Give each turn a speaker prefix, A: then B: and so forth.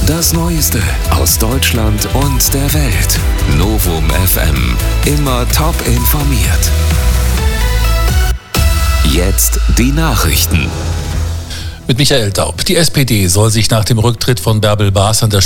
A: Das Neueste aus Deutschland und der Welt. Novum FM. Immer top informiert. Jetzt die Nachrichten.
B: Mit Michael Daub. Die SPD soll sich nach dem Rücktritt von Bärbel Baas an der